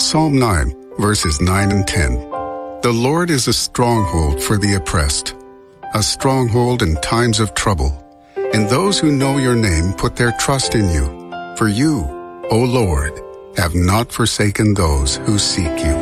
Psalm 9, verses 9 and 10. The Lord is a stronghold for the oppressed, a stronghold in times of trouble. And those who know your name put their trust in you. For you, O Lord, have not forsaken those who seek you.